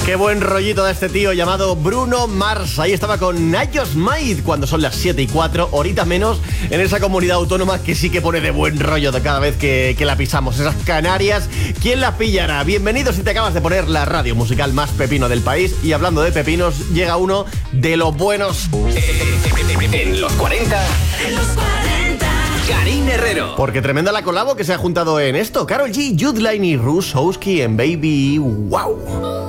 Qué buen rollito de este tío llamado Bruno Mars. Ahí estaba con Najos Maid cuando son las 7:04, horita menos, en esa comunidad autónoma que sí que pone de buen rollo de cada vez que la pisamos. Esas Canarias, ¿quién las pillará? Bienvenido si te acabas de poner la radio musical más pepino del país. Y hablando de pepinos, llega uno de los buenos. En los 40. En los 40. Karine Herrero. Porque tremenda la colabo que se ha juntado en esto. Karol G, Jude Line y Russ Houski en Baby Wow.